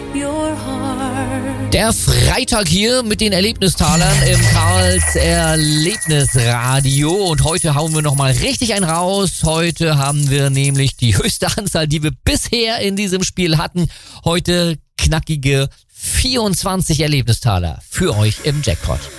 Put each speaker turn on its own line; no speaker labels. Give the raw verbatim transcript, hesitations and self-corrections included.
your heart.
Der Freitag hier mit den Erlebnistalern im Karls Erlebnisradio. Und heute hauen wir nochmal richtig einen raus. Heute haben wir nämlich die höchste Anzahl, die wir bisher in diesem Spiel hatten. Heute knackige vierundzwanzig Erlebnistaler für euch im Jackpot.